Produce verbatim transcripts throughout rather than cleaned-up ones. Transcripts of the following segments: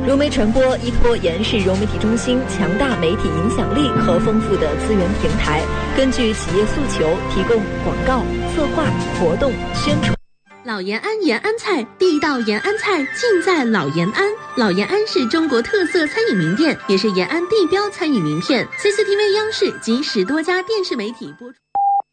融媒传播依托延世融媒体中心强大媒体影响力和丰富的资源平台，根据企业诉求提供广告、策划、活动、宣传。 老延安延安菜，地道延安菜尽在老延安。老延安是中国特色餐饮名店，也是延安地标餐饮名片。C C T V 央视及十多家电视媒体播出。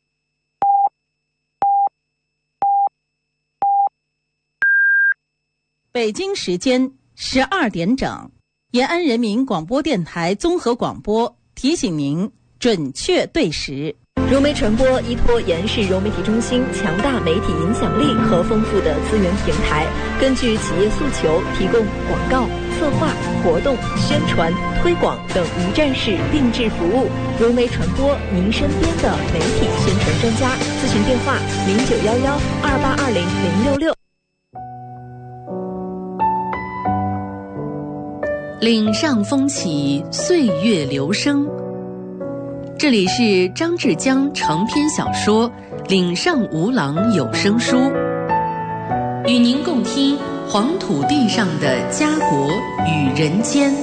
北京时间十二点整，延安人民广播电台综合广播提醒您准确对时。 融媒传播依托延世融媒体中心强大媒体影响力和丰富的资源平台，根据企业诉求提供广告、策划、活动、宣传、推广等一站式定制服务。融媒传播，您身边的媒体宣传专家。咨询电话：零九幺幺二八二零零六六。 岭上风起，岁月流声。这里是张志江长篇小说《岭上无郎》有声书，与您共听黄土地上的家国与人间。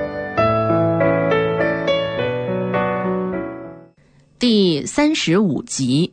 第三十五集。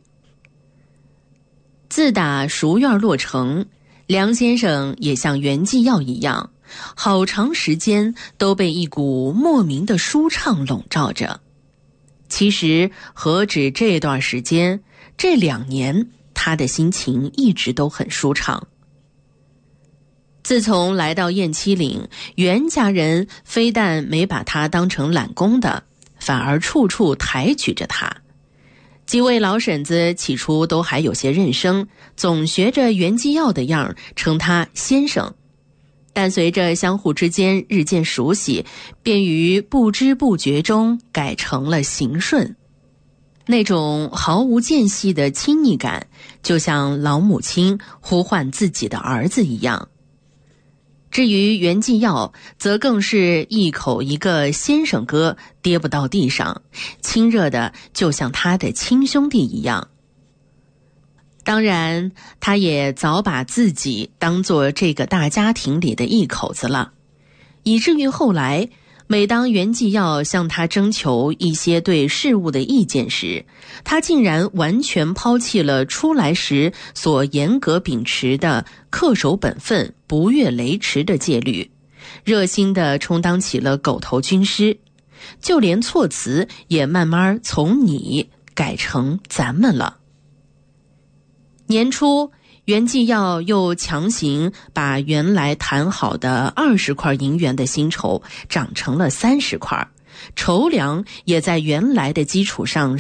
自打熟院落成，梁先生也像袁继耀一样，好长时间都被一股莫名的舒畅笼罩着。其实何止这段时间，这两年他的心情一直都很舒畅。自从来到雁栖岭，袁家人非但没把他当成揽工的，反而处处抬举着他。几位老婶子起初都还有些认生，总学着袁继耀的样称他先生，但随着相互之间日渐熟悉，便于不知不觉中改成了行顺。那种毫无间隙的亲昵感，就像老母亲呼唤自己的儿子一样。至于袁继耀，则更是一口一个先生哥，跌不到地上，亲热的就像他的亲兄弟一样。当然，他也早把自己当作这个大家庭里的一口子了，以至于后来，每当袁继耀向他征求一些对事物的意见时，他竟然完全抛弃了出来时所严格秉持的恪守本分、不越雷池的戒律，热心地充当起了狗头军师，就连措辞也慢慢从你改成咱们了。年初，袁继耀又强行把原来谈好的二十块银元的薪酬涨成了三十块，酬粮也在原来的基础上